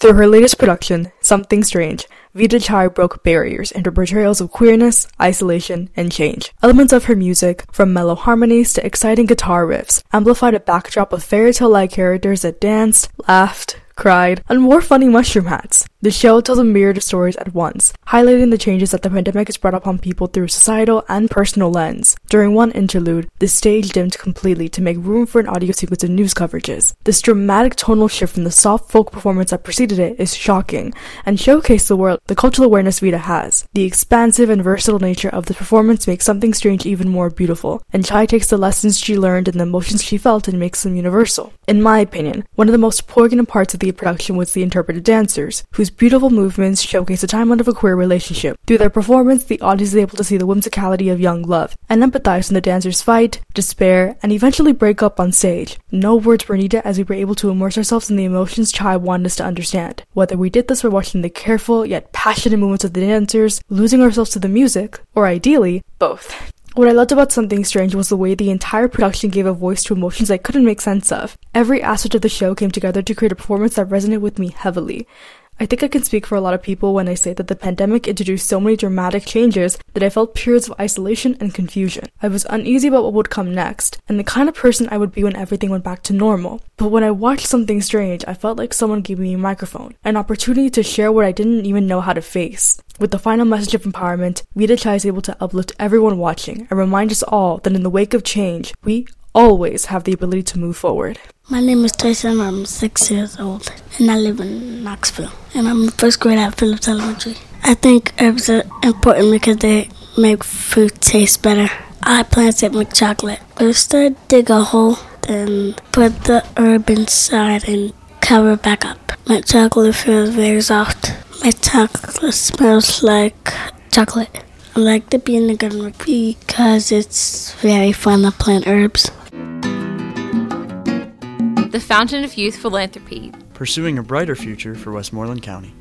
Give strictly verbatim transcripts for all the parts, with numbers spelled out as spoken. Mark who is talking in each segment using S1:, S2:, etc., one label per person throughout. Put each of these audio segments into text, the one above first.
S1: Through her latest production, Something Strange, Vida Chai broke barriers into portrayals of queerness, isolation, and change. Elements of her music, from mellow harmonies to exciting guitar riffs, amplified a backdrop of fairy-tale-like characters that danced, laughed, cried, and wore funny mushroom hats. The show tells a myriad of stories at once, highlighting the changes that the pandemic has brought upon people through a societal and personal lens. During one interlude, the stage dimmed completely to make room for an audio sequence of news coverages. This dramatic tonal shift from the soft folk performance that preceded it is shocking, and showcased the world the cultural awareness Vida has. The expansive and versatile nature of the performance makes Something Strange even more beautiful, and Chai takes the lessons she learned and the emotions she felt and makes them universal. In my opinion, one of the most poignant parts of the production was the interpreted dancers, whose beautiful movements showcase the timeline of a queer relationship. Through their performance, the audience is able to see the whimsicality of young love, and empathize when the dancers fight, despair, and eventually break up on stage. No words were needed as we were able to immerse ourselves in the emotions Chai wanted us to understand. Whether we did this by watching the careful yet passionate movements of the dancers, losing ourselves to the music, or ideally, both. What I loved about Something Strange was the way the entire production gave a voice to emotions I couldn't make sense of. Every aspect of the show came together to create a performance that resonated with me heavily. I think I can speak for a lot of people when I say that the pandemic introduced so many dramatic changes that I felt periods of isolation and confusion. I was uneasy about what would come next, and the kind of person I would be when everything went back to normal. But when I watched Something Strange, I felt like someone gave me a microphone, an opportunity to share what I didn't even know how to face. With the final message of empowerment, Vida Chai is able to uplift everyone watching and remind us all that in the wake of change, we always have the ability to move forward.
S2: My name is Tyson. I'm six years old, and I live in Knoxville. And I'm in first grade at Phillips Elementary. I think herbs are important because they make food taste better. I plan to make chocolate. First, I dig a hole, then put the herb inside and cover it back up. My chocolate feels very soft. My chocolate smells like chocolate. I like the peanut butter because it's very fun to plant herbs.
S3: The Fountain of Youth Philanthropy.
S4: Pursuing a brighter future for Westmoreland County.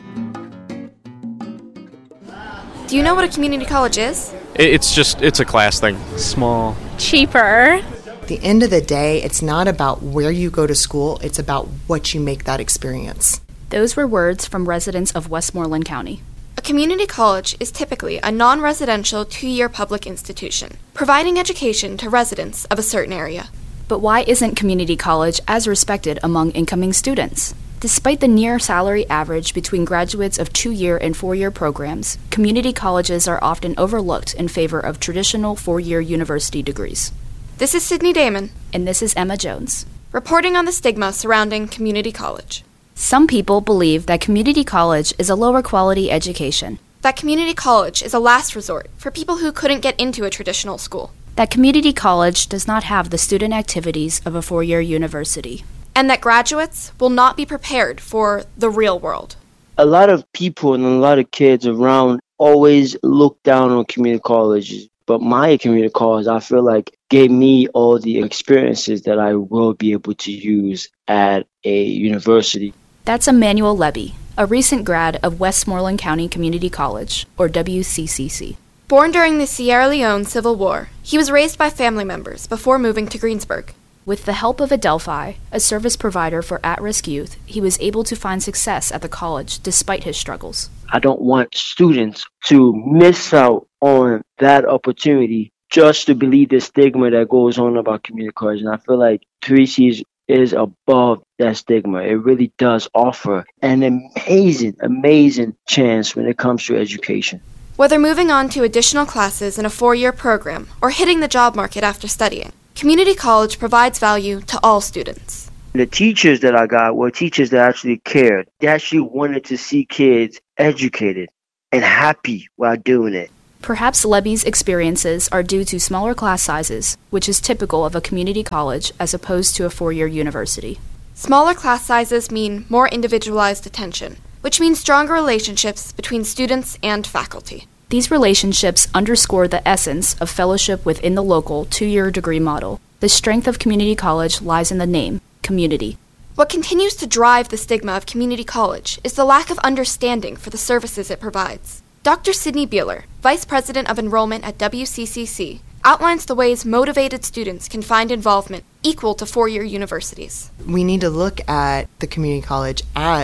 S5: Do you know what a community college is?
S6: It's just, it's a class thing. Small.
S3: Cheaper.
S7: At the end of the day, it's not about where you go to school, it's about what you make that experience.
S8: Those were words from residents of Westmoreland County.
S5: A community college is typically a non-residential two-year public institution, providing education to residents of a certain area.
S8: But why isn't community college as respected among incoming students? Despite the near salary average between graduates of two-year and four-year programs, community colleges are often overlooked in favor of traditional four-year university degrees.
S5: This is Sydney Damon.
S8: And this is Emma Jones.
S5: Reporting on the stigma surrounding community college.
S8: Some people believe that community college is a lower quality education.
S5: That community college is a last resort for people who couldn't get into a traditional school.
S8: That community college does not have the student activities of a four-year university.
S5: And that graduates will not be prepared for the real world.
S9: A lot of people and a lot of kids around always look down on community colleges. But my community college, I feel like, gave me all the experiences that I will be able to use at a university.
S8: That's Emmanuel Levy, a recent grad of Westmoreland County Community College, or W C C C.
S5: Born during the Sierra Leone Civil War, he was raised by family members before moving to Greensburg.
S8: With the help of Adelphi, a service provider for at-risk youth, he was able to find success at the college despite his struggles.
S9: I don't want students to miss out on that opportunity just to believe the stigma that goes on about community college. And I feel like three C's is above that stigma. It really does offer an amazing, amazing chance when it comes to education.
S5: Whether moving on to additional classes in a four-year program or hitting the job market after studying, community college provides value to all students.
S9: The teachers that I got were teachers that actually cared. They actually wanted to see kids educated and happy while doing it.
S8: Perhaps Levy's experiences are due to smaller class sizes, which is typical of a community college as opposed to a four-year university.
S5: Smaller class sizes mean more individualized attention, which means stronger relationships between students and faculty.
S8: These relationships underscore the essence of fellowship within the local two-year degree model. The strength of community college lies in the name, community.
S5: What continues to drive the stigma of community college is the lack of understanding for the services it provides. Doctor Sydney Beeler, Vice President of Enrollment at W C C C, outlines the ways motivated students can find involvement equal to four-year universities.
S7: We need to look at the community college as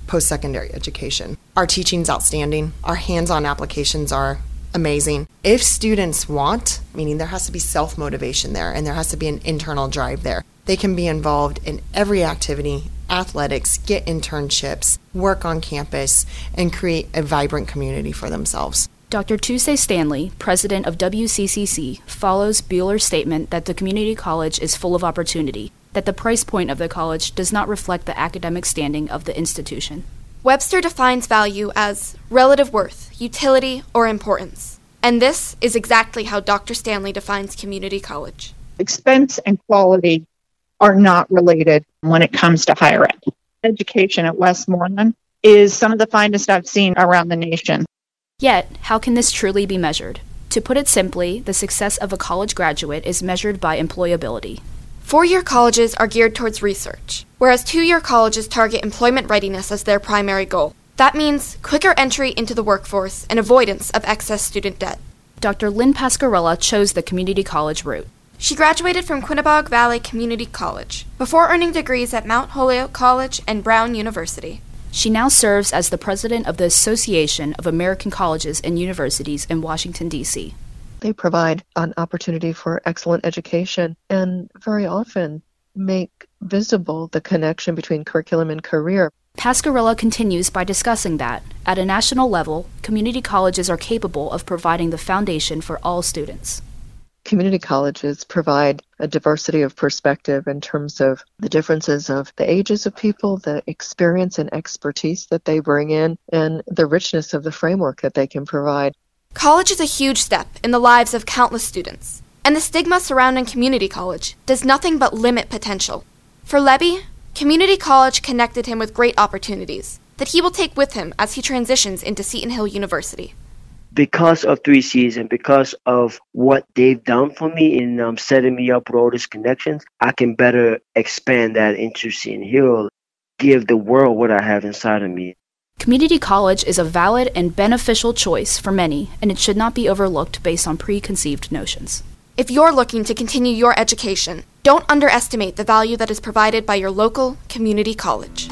S7: post-secondary education. Our teaching's outstanding. Our hands-on applications are amazing. If students want, meaning there has to be self-motivation there and there has to be an internal drive there, they can be involved in every activity, athletics, get internships, work on campus, and create a vibrant community for themselves.
S8: Doctor Tuesday Stanley, president of W C C C, follows Bueller's statement that the community college is full of opportunity, that the price point of the college does not reflect the academic standing of the institution.
S5: Webster defines value as relative worth, utility, or importance. And this is exactly how Doctor Stanley defines community college.
S10: Expense and quality are not related when it comes to higher ed. Education at Westmoreland is some of the finest I've seen around the nation.
S8: Yet, how can this truly be measured? To put it simply, the success of a college graduate is measured by employability.
S5: Four-year colleges are geared towards research, whereas two-year colleges target employment readiness as their primary goal. That means quicker entry into the workforce and avoidance of excess student debt.
S8: Doctor Lynn Pascarella chose the community college route.
S5: She graduated from Quinebaug Valley Community College before earning degrees at Mount Holyoke College and Brown University.
S8: She now serves as the president of the Association of American Colleges and Universities in Washington, D C
S11: They provide an opportunity for excellent education and very often make visible the connection between curriculum and career.
S8: Pascarella continues by discussing that, at a national level, community colleges are capable of providing the foundation for all students.
S11: Community colleges provide a diversity of perspective in terms of the differences of the ages of people, the experience and expertise that they bring in, and the richness of the framework that they can provide.
S5: College is a huge step in the lives of countless students, and the stigma surrounding community college does nothing but limit potential. For Lebby, community college connected him with great opportunities that he will take with him as he transitions into Seton Hill University.
S9: Because of three C's and because of what they've done for me in um, setting me up with all these connections, I can better expand that into Seton Hill, give the world what I have inside of me.
S8: Community college is a valid and beneficial choice for many, and it should not be overlooked based on preconceived notions.
S5: If you're looking to continue your education, don't underestimate the value that is provided by your local community college.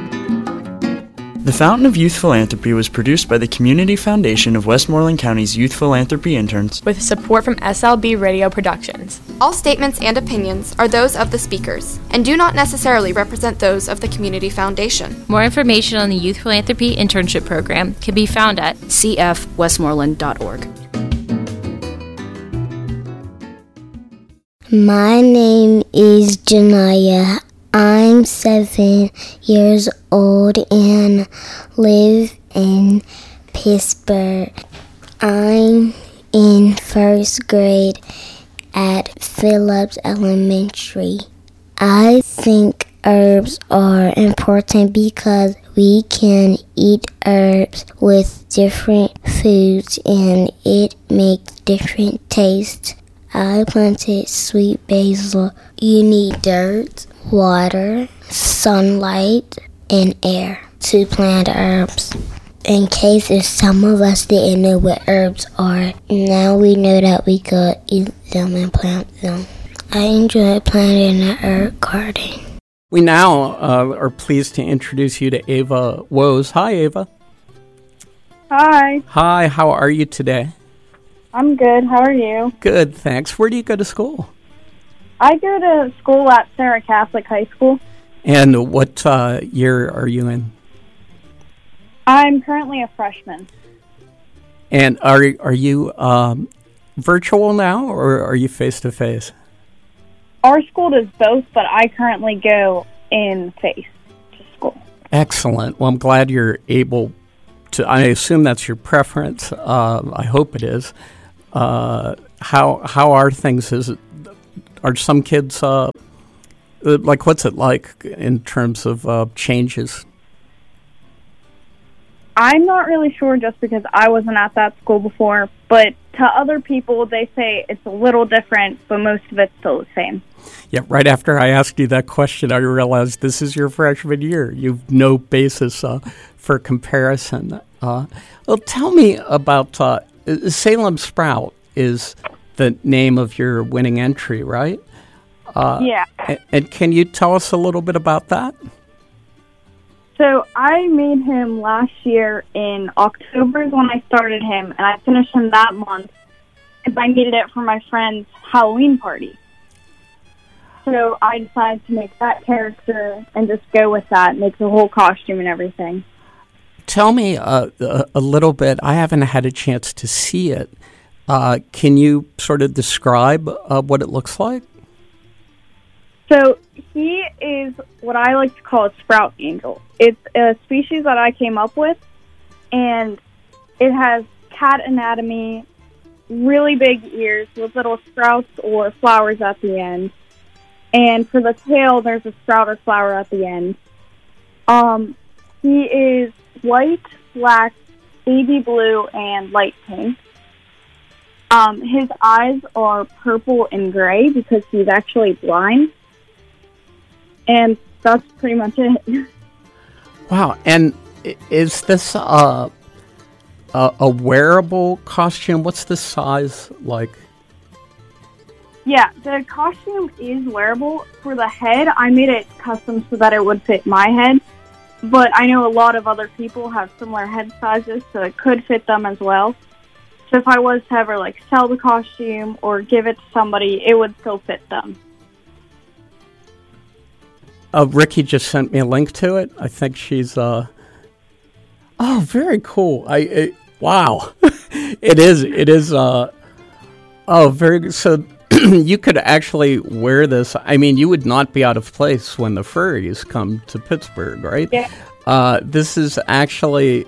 S4: The Fountain of Youth Philanthropy was produced by the Community Foundation of Westmoreland County's Youth Philanthropy Interns,
S3: with support from S L B Radio Productions.
S5: All statements and opinions are those of the speakers and do not necessarily represent those of the Community Foundation.
S3: More information on the Youth Philanthropy Internship Program can be found at
S8: c f westmoreland dot org.
S2: My name is Janaya. I'm seven years old and live in Pittsburgh. I'm in first grade at Phillips Elementary. I think herbs are important because we can eat herbs with different foods and it makes different tastes. I planted sweet basil. You need dirt, water, sunlight, and air to plant herbs. In case if some of us didn't know what herbs are, now we know that we could eat them and plant them. I enjoy planting an herb garden.
S12: We now uh, are pleased to introduce you to Ava Woes. Hi, Ava.
S13: Hi.
S12: Hi, how are you today?
S13: I'm good. How are you?
S12: Good, thanks. Where do you go to school?
S13: I go to school at Sarah Catholic High School.
S12: And what uh, year are you in?
S13: I'm currently a freshman.
S12: And are are you um, virtual now, or are you face-to-face?
S13: Our school does both, but I currently go in face to school.
S12: Excellent. Well, I'm glad you're able to. I assume that's your preference. Uh, I hope it is. Uh, how how are things? Is it, are some kids uh, like what's it like in terms of uh, changes?
S13: I'm not really sure just because I wasn't at that school before, but to other people they say it's a little different, but most of it's still the same.
S12: Yeah, right after I asked you that question, I realized this is your freshman year. You've no basis uh, for comparison. Uh, well, tell me about uh, Salem Sprout is the name of your winning entry, right? Uh,
S13: yeah.
S12: And, and can you tell us a little bit about that?
S13: So I made him last year in October is when I started him, and I finished him that month. And I needed it for my friend's Halloween party. So I decided to make that character and just go with that, make the whole costume and everything.
S12: Tell me uh, a, a little bit. I haven't had a chance to see it. Uh, can you sort of describe uh, what it looks like?
S13: So he is what I like to call a sprout angel. It's a species that I came up with, and it has cat anatomy, really big ears with little sprouts or flowers at the end. And for the tail, there's a sprout or flower at the end. Um, he is white, black, baby blue, and light pink. Um, his eyes are purple and gray because he's actually blind. And that's pretty much it.
S12: Wow. And is this uh, a, a wearable costume? What's the size like?
S13: Yeah, the costume is wearable. For the head, I made it custom so that it would fit my head. But I know a lot of other people have similar head sizes, so it could fit them as well. So if I was to ever like sell the costume or give it to somebody, it would still fit them.
S12: Uh, Ricky just sent me a link to it. I think she's... Uh... Oh, very cool. I it, Wow. it is. It is... Uh... Oh, very good. So... You could actually wear this. I mean, you would not be out of place when the furries come to Pittsburgh, right?
S13: Yeah.
S12: Uh, this is actually,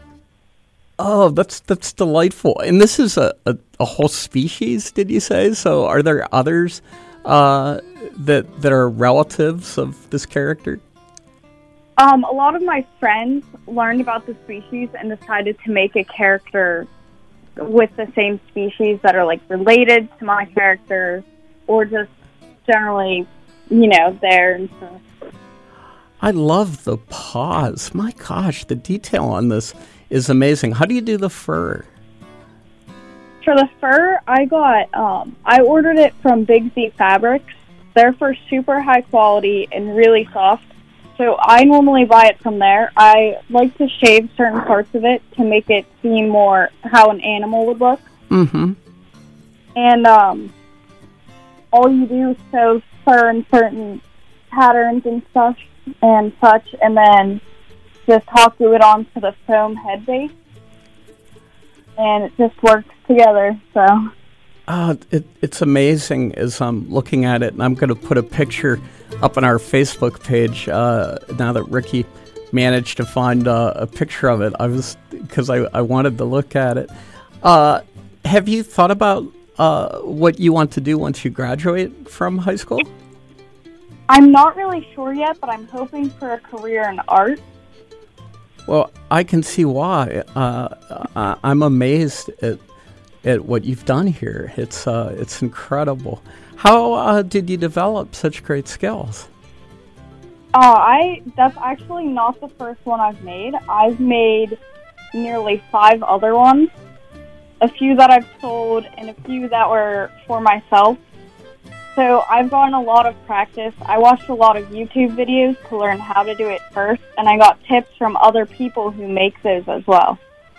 S12: oh, that's that's delightful. And this is a, a, a whole species, did you say? So are there others uh, that that are relatives of this character?
S13: Um, a lot of my friends learned about the species and decided to make a character with the same species that are like related to my character or just generally, you know, there and stuff.
S12: I love the paws. My gosh, the detail on this is amazing. How do you do the fur?
S13: For the fur, I got, um, I ordered it from Big Z Fabrics. They're for super high quality and really soft. So I normally buy it from there. I like to shave certain parts of it to make it seem more how an animal would look.
S12: Mm-hmm.
S13: And um, all you do is sew fur in certain patterns and stuff and such, and then just hot glue it onto the foam head base. And it just works together, so...
S12: Uh, it, it's amazing as I'm looking at it, and I'm going to put a picture up on our Facebook page uh, now that Ricky managed to find uh, a picture of it. I was because I, I wanted to look at it. Uh, have you thought about uh, what you want to do once you graduate from high school?
S13: I'm not really sure yet, but I'm hoping for a career in art.
S12: Well, I can see why. Uh, I'm amazed at at what you've done here. It's uh, it's incredible. How uh, did you develop such great skills?
S13: Uh, I that's actually not the first one I've made. I've made nearly five other ones. A few that I've sold and a few that were for myself. So I've gotten a lot of practice. I watched a lot of YouTube videos to learn how to do it first, and I got tips from other people who make those as well.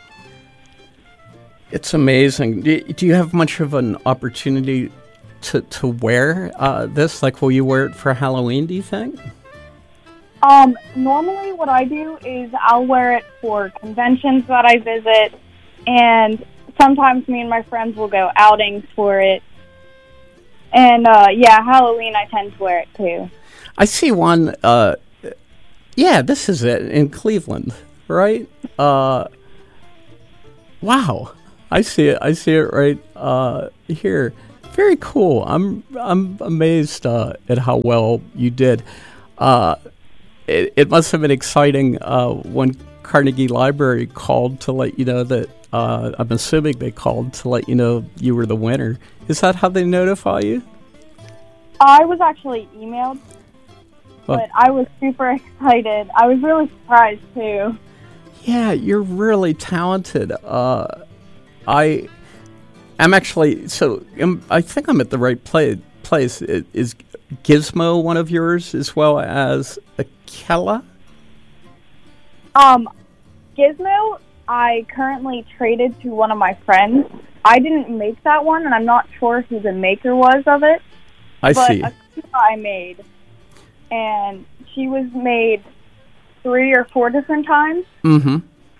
S12: It's amazing. Do you have much of an opportunity to to wear uh, this? Like, will you wear it for Halloween, do you think?
S13: Um, normally what I do is I'll wear it for conventions that I visit, and sometimes me and my friends will go outings for it. And, uh, yeah, Halloween I tend to wear it, too.
S12: I see one, uh, yeah, this is it, in Cleveland, right? Uh, wow. I see it. I see it right uh, here. Very cool. I'm I'm amazed uh, at how well you did. Uh, it, it must have been exciting uh, when Carnegie Library called to let you know that. Uh, I'm assuming they called to let you know you were the winner. Is that how they notify you?
S13: I was actually emailed,
S12: well,
S13: but I was super excited. I was really surprised too.
S12: Yeah, you're really talented. Uh, I am actually, so am, I think I'm at the right play, place. Is Gizmo one of yours as well as Akela?
S13: Um, Gizmo, I currently traded to one of my friends. I didn't make that one, and I'm not sure who the maker was of it.
S12: I
S13: but
S12: see.
S13: a Akuma I made, and she was made three or four different times.
S12: Mm-hmm.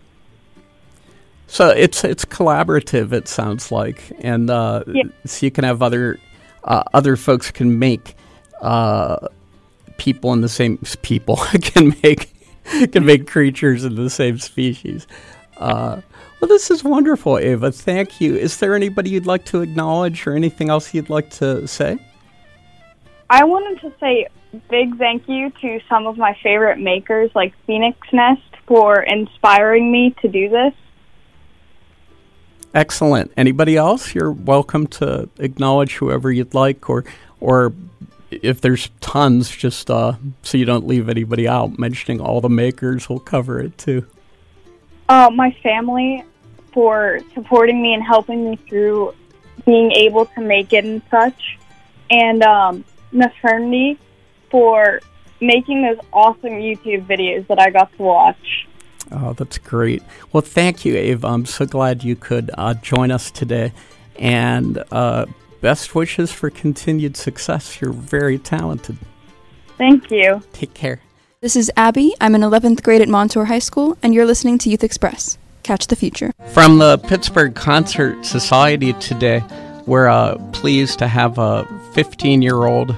S12: So it's it's collaborative, it sounds like, and uh,
S13: Yeah.
S12: so you can have other uh, other folks can make uh, people in the same people can make can make creatures in the same species. Uh, well, this is wonderful, Ava. Thank you. Is there anybody you'd like to acknowledge, or anything else you'd like to say?
S13: I wanted to say big thank you to some of my favorite makers, like Phoenix Nest, for inspiring me to do this.
S12: Excellent. Anybody else? You're welcome to acknowledge whoever you'd like, or or if there's tons, just uh, so you don't leave anybody out. Mentioning all the makers will cover it too.
S13: Uh, my family for supporting me and helping me through being able to make it and such. And um, Nefernity for making those awesome YouTube videos that I got to watch.
S12: Oh, that's great. Well, thank you, Ava. I'm so glad you could uh, join us today. And uh, best wishes for continued success. You're very talented.
S13: Thank you.
S12: Take care.
S14: This is Abby. I'm in eleventh grade at Montour High School, and you're listening to Youth Express. Catch the future.
S12: From the Pittsburgh Concert Society today, we're uh, pleased to have a fifteen-year-old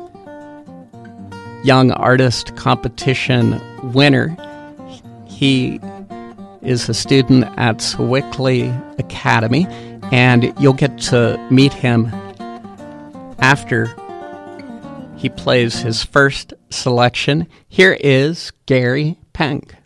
S12: young artist competition winner. He is a student at Sewickley Academy, and you'll get to meet him after he plays his first selection. Here is Gary Penk.